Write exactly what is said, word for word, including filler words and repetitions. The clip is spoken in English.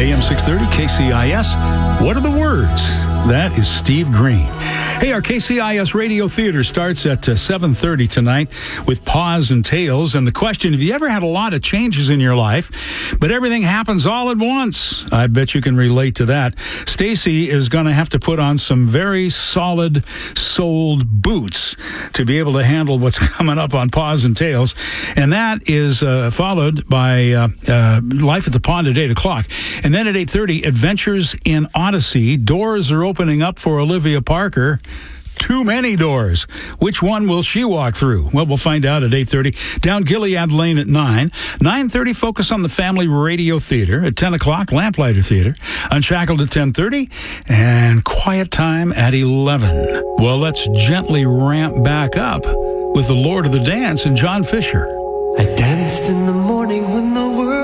A M six thirty K C I S. What are the words? That is Steve Green. Hey, our K C I S Radio Theater starts at uh, seven thirty tonight with Paws and Tales. And the question, have you ever had a lot of changes in your life, but everything happens all at once? I bet you can relate to that. Stacy is going to have to put on some very solid soled boots to be able to handle what's coming up on Paws and Tales. And that is uh, followed by uh, uh, Life at the Pond at eight o'clock. And then at eight thirty, Adventures in Odyssey. Doors are opening up for Olivia Parker. Too many doors. Which one will she walk through? Well, we'll find out at eight thirty. Down Gilead Lane at nine. nine thirty, Focus on the Family Radio Theater. At ten o'clock, Lamplighter Theater. Unshackled at ten thirty. And Quiet Time at eleven. Well, let's gently ramp back up with the Lord of the Dance and John Fisher. I danced in the morning when the world